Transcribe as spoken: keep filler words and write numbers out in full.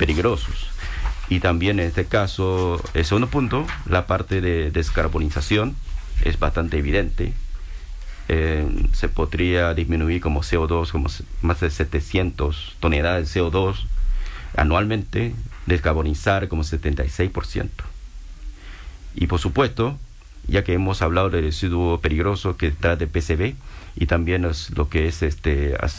peligrosos. Y también en este caso, el segundo punto, la parte de descarbonización es bastante evidente. Eh, se podría disminuir como C O dos, como más de setecientas toneladas de C O dos anualmente, descarbonizar como setenta y seis por ciento. Y por supuesto, ya que hemos hablado del residuo peligroso que trata de P C B y también es lo que es este